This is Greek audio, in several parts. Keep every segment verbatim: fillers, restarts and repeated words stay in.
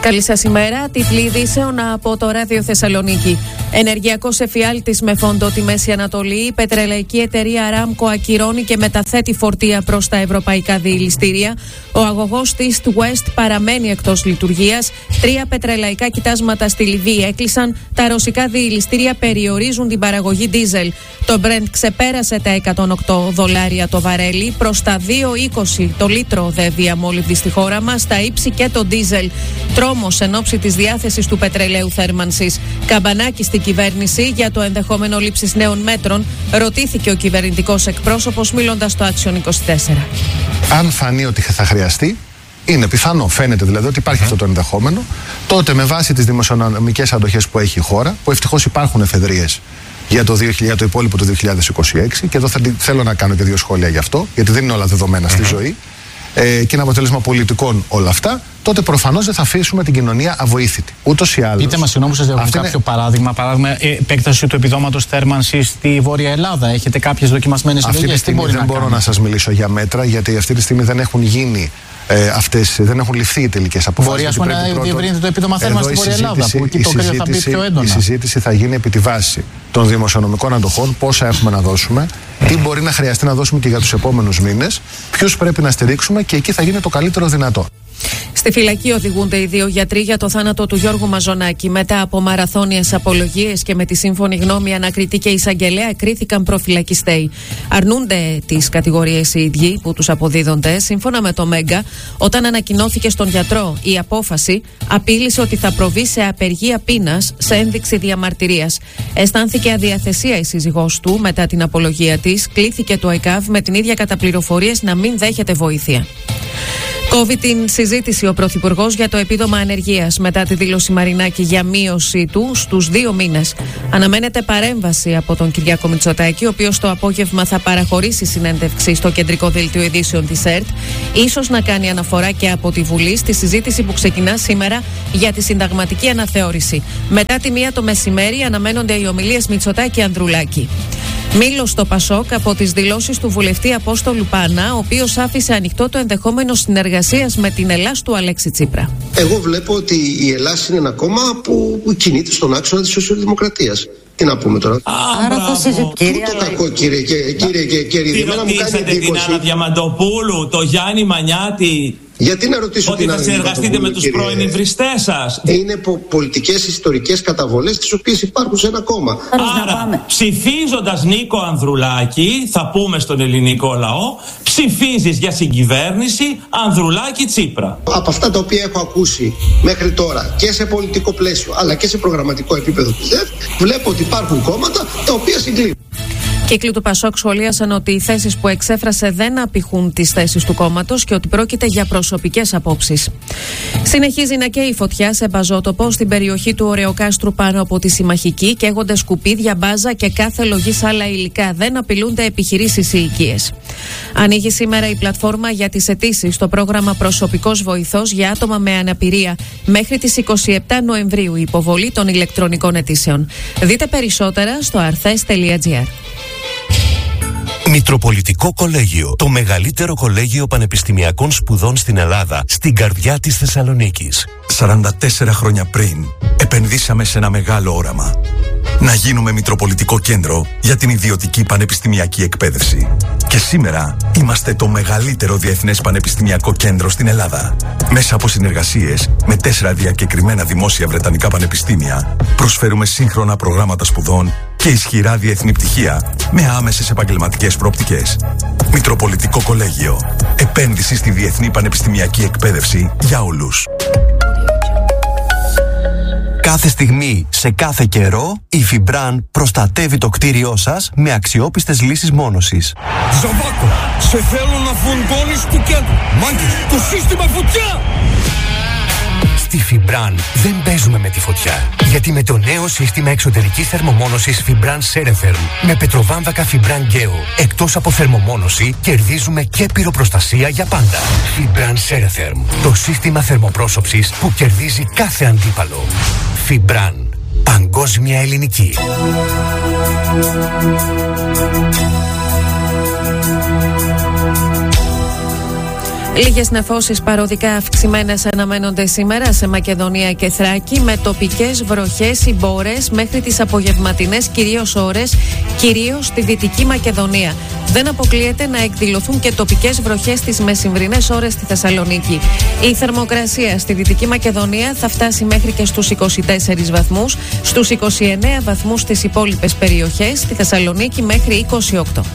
Καλή σας ημέρα. Τίτλοι ειδήσεων από το Ράδιο Θεσσαλονίκη. Ενεργειακός εφιάλτης με φόντο τη Μέση Ανατολή. Η πετρελαϊκή εταιρεία Aramco ακυρώνει και μεταθέτει φορτία προς τα ευρωπαϊκά διηληστήρια. Ο αγωγός East West παραμένει εκτός λειτουργίας. Τρία πετρελαϊκά κοιτάσματα στη Λιβύη έκλεισαν. Τα ρωσικά διηληστήρια περιορίζουν την παραγωγή ντίζελ. Το Brent ξεπέρασε τα εκατόν οκτώ δολάρια το βαρέλι. Προς τα δύο είκοσι το λίτρο οδεύει αμόλυβδη στη χώρα μας. Στα ύψη και το ντίζελ. Τρόμος εν ώψη της διάθεσης του πετρελαίου θέρμανσης. Καμπανάκι στην κυβέρνηση για το ενδεχόμενο λήψης νέων μέτρων, ρωτήθηκε ο κυβερνητικός εκπρόσωπος μιλώντας στο Action είκοσι τέσσερα. Αν φανεί ότι θα χρειαστεί, είναι πιθανό, φαίνεται δηλαδή ότι υπάρχει mm. αυτό το ενδεχόμενο, τότε με βάση τις δημοσιονομικές αντοχές που έχει η χώρα, που ευτυχώς υπάρχουν εφεδρίες για το, για το υπόλοιπο του δύο χιλιάδες είκοσι έξι, και εδώ θα, θέλω να κάνω και δύο σχόλια γι' αυτό, γιατί δεν είναι όλα δεδομένα mm-hmm. στη ζωή, ε, και είναι αποτέλεσμα πολιτικών όλα αυτά, τότε προφανώς δεν θα αφήσουμε την κοινωνία αβοήθητη. Ούτως ή άλλως. Πείτε μας, συγγνώμη, σας διακόπτω κάποιο είναι... παράδειγμα. Παράδειγμα, επέκταση του επιδόματος θέρμανσης στη Βόρεια Ελλάδα. Έχετε κάποιες δοκιμασμένες ιδέες? Αυτή τη στιγμή δεν μπορώ να σας μιλήσω για μέτρα, γιατί αυτή τη στιγμή δεν έχουν γίνει. Ε, αυτές, δεν έχουν ληφθεί οι τελικές αποφάσεις. Μπορεί να διευρύνεται το επίδομα θέρμανσης στη Βόρεια Ελλάδα, που εκεί το κρύο θα μπει πιο έντονα. Η συζήτηση θα γίνει επί τη βάση των δημοσιονομικών αντοχών, πόσα έχουμε να δώσουμε, τι μπορεί να χρειαστεί να δώσουμε και για τους επόμενους μήνες, ποιους πρέπει να στηρίξουμε, και εκεί θα γίνει το καλύτερο δυνατό. Στη φυλακή οδηγούνται οι δύο γιατροί για το θάνατο του Γιώργου Μαζονάκη. Μετά από μαραθώνιες απολογίες και με τη σύμφωνη γνώμη ανακριτή και εισαγγελέα, κρίθηκαν προφυλακιστέοι. Αρνούνται τις κατηγορίες οι ίδιοι που τους αποδίδονται. Σύμφωνα με το Μέγκα, όταν ανακοινώθηκε στον γιατρό η απόφαση, απείλησε ότι θα προβεί σε απεργία πείνας σε ένδειξη διαμαρτυρίας. Αισθάνθηκε αδιαθεσία η σύζυγός του μετά την απολογία της. Κλήθηκε το ΕΚΑΒ με την ίδια κατά πληροφορίες να μην δέχεται βοήθεια. Κόβει την συζήτηση ο Πρωθυπουργός για το επίδομα ανεργίας μετά τη δήλωση Μαρινάκη για μείωση του στους δύο μήνες. Αναμένεται παρέμβαση από τον Κυριάκο Μητσοτάκη, ο οποίος το απόγευμα θα παραχωρήσει συνέντευξη στο κεντρικό δελτίο ειδήσεων της ΕΡΤ, ίσως να κάνει αναφορά και από τη Βουλή στη συζήτηση που ξεκινά σήμερα για τη συνταγματική αναθεώρηση. Μετά τη μία το μεσημέρι αναμένονται οι ομιλίες Μητσοτάκη-Ανδρουλάκη. Μήλος στο Πασόκ από τις δηλώσεις του βουλευτή Απόστολου Πάνα, ο οποίος άφησε ανοιχτό το ενδεχόμενο συνεργασίας με την Ελλάς του Αλέξη Τσίπρα. Εγώ βλέπω ότι η Ελλάς είναι ένα κόμμα που κινείται στον άξονα της σοσιαλδημοκρατίας. Τι να πούμε τώρα. Άρα θα συζητήσουμε. Πού το κακό, κύριε και κύριε και κύριε. Τι ρωτήσατε την Άννα Διαμαντοπούλου, το Γιάννη Μανιάτη? Γιατί να ρωτήσω ότι θα συνεργαστείτε με τους πρώην υβριστές σας? Είναι πο- πολιτικές ιστορικές καταβολές τις οποίες υπάρχουν σε ένα κόμμα. Άρα, ψηφίζοντας Νίκο Ανδρουλάκη, θα πούμε στον ελληνικό λαό, ψηφίζεις για συγκυβέρνηση Ανδρουλάκη Τσίπρα. Από αυτά τα οποία έχω ακούσει μέχρι τώρα και σε πολιτικό πλαίσιο αλλά και σε προγραμματικό επίπεδο του ΔΕΦ, βλέπω ότι υπάρχουν κόμματα τα οποία συγκλίνουν. Κύκλοι του Πασόκ σχολίασαν ότι οι θέσεις που εξέφρασε δεν απηχούν τις θέσεις του κόμματος και ότι πρόκειται για προσωπικές απόψεις. Συνεχίζει να καίει η φωτιά σε μπαζότοπο στην περιοχή του Ωρεοκάστρου πάνω από τη Συμμαχική, καίγονται σκουπίδια, μπάζα και κάθε λογής άλλα υλικά. Δεν απειλούνται επιχειρήσεις ή οικίες. Ανοίγει σήμερα η πλατφόρμα για τις αιτήσεις στο πρόγραμμα Προσωπικός Βοηθός για άτομα με αναπηρία. Μέχρι τις είκοσι επτά Νοεμβρίου η υποβολή των ηλεκτρονικών αιτήσεων. Δείτε περισσότερα στο αρθές τελεία τζι άρ. Μητροπολιτικό Κολέγιο, το μεγαλύτερο κολέγιο πανεπιστημιακών σπουδών στην Ελλάδα, στην καρδιά της Θεσσαλονίκης. σαράντα τέσσερα χρόνια πριν, επενδύσαμε σε ένα μεγάλο όραμα. Να γίνουμε Μητροπολιτικό Κέντρο για την ιδιωτική πανεπιστημιακή εκπαίδευση. Και σήμερα είμαστε το μεγαλύτερο διεθνές πανεπιστημιακό κέντρο στην Ελλάδα. Μέσα από συνεργασίες με τέσσερα διακεκριμένα δημόσια βρετανικά πανεπιστήμια, προσφέρουμε σύγχρονα προγράμματα σπουδών και ισχυρά διεθνή πτυχία με άμεσες επαγγελματικές προοπτικές. Μητροπολιτικό Κολέγιο. Επένδυση στη διεθνή πανεπιστημιακή εκπαίδευση για όλους. Κάθε στιγμή, σε κάθε καιρό, η Φιμπραν προστατεύει το κτίριό σας με αξιόπιστες λύσεις μόνωσης. Ζαβάκο, σε θέλω να φουντώνεις του κέντρου. Μάγκες, το σύστημα φωτιά! Στη Φιμπραν δεν παίζουμε με τη φωτιά. Γιατί με το νέο σύστημα εξωτερικής θερμομόνωσης Φιμπραν Σέρεθερμ με πετροβάμβακα Φιμπραν Γκέο, εκτός από θερμομόνωση, κερδίζουμε και πυροπροστασία για πάντα. Φιμπραν Σέρεθερμ, το σύστημα θερμοπρόσωψης που κερδίζει κάθε αντίπαλο. Φιμπραν, παγκόσμια ελληνική. Λίγες νεφώσεις παροδικά αυξημένες αναμένονται σήμερα σε Μακεδονία και Θράκη, με τοπικές βροχές ή μπορές μέχρι τις απογευματινές κυρίως ώρες, κυρίως στη Δυτική Μακεδονία. Δεν αποκλείεται να εκδηλωθούν και τοπικές βροχές στις μεσημβρινές ώρες στη Θεσσαλονίκη. Η θερμοκρασία στη Δυτική Μακεδονία θα φτάσει μέχρι και στους είκοσι τέσσερις βαθμούς, στους είκοσι εννέα βαθμούς στις υπόλοιπες περιοχές, στη Θεσσαλονίκη μέχρι είκοσι οκτώ.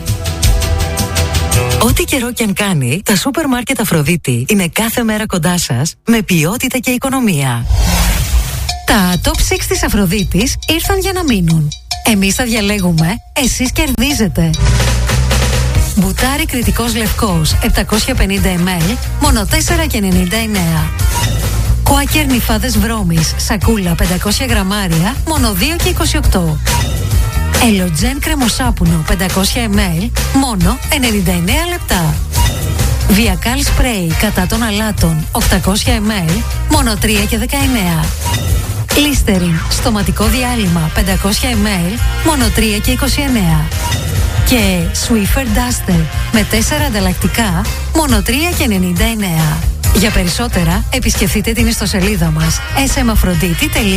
Ό,τι καιρό και αν κάνει, τα σούπερ μάρκετ Αφροδίτη είναι κάθε μέρα κοντά σας με ποιότητα και οικονομία. Τα top έξι της Αφροδίτης ήρθαν για να μείνουν. Εμείς τα διαλέγουμε, εσείς κερδίζετε. Μπουτάρι κριτικός λευκός επτακόσια πενήντα μιλιλίτρα, μόνο τέσσερα και ενενήντα εννέα. Κουάκερ νυφάδες βρώμης, σακούλα πεντακόσια γραμμάρια, μόνο δύο και είκοσι οκτώ. Ελοτζέν κρεμοσάπουνο πεντακόσια μιλιλίτρα, μόνο ενενήντα εννέα λεπτά. Βιακάλ σπρέι κατά των αλάτων οκτακόσια μιλιλίτρα, μόνο τρία και δεκαεννέα. Λίστεριν στοματικό διάλειμμα πεντακόσια μιλιλίτρα, μόνο τρία και είκοσι εννέα. Και Swiffer Duster με τέσσερα ανταλλακτικά, μόνο τρία και ενενήντα εννέα. Για περισσότερα επισκεφτείτε την ιστοσελίδα μας ες εμ αφροδίτη τελεία τζι άρ.